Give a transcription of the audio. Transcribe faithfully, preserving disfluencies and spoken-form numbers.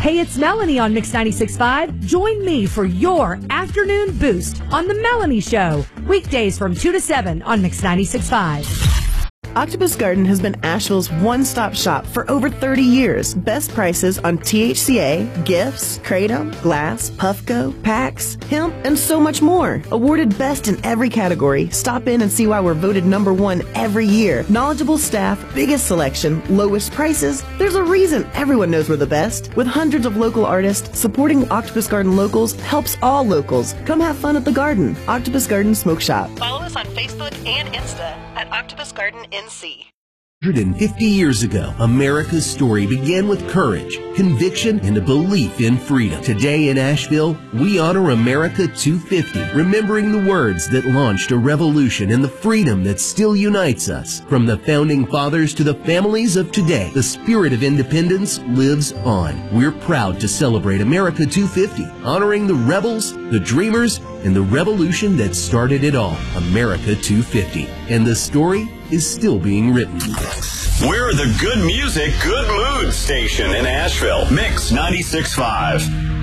Hey, it's Melanie on Mix ninety-six point five. Join me for your afternoon boost on The Melanie Show. Weekdays from two to seven on Mix ninety-six point five. Octopus Garden has been Asheville's one-stop shop for over thirty years. Best prices on T H C A, gifts, Kratom, glass, Puffco, packs, hemp, and so much more. Awarded best in every category. Stop in and see why we're voted number one every year. Knowledgeable staff, biggest selection, lowest prices. There's a reason everyone knows we're the best. With hundreds of local artists, supporting Octopus Garden locals helps all locals. Come have fun at the garden. Octopus Garden Smoke Shop. Follow us on Facebook and Insta at Octopus Garden N C. one hundred fifty years ago, America's story began with courage, conviction, and a belief in freedom. Today in Asheville, we honor America two fifty, remembering the words that launched a revolution and the freedom that still unites us. From the founding fathers to the families of today, the spirit of independence lives on. We're proud to celebrate America two fifty, honoring the rebels, the dreamers, and the revolution that started it all. America two fifty. And the story is still being written. We're the good music, good mood station in Asheville. Mix ninety-six point five.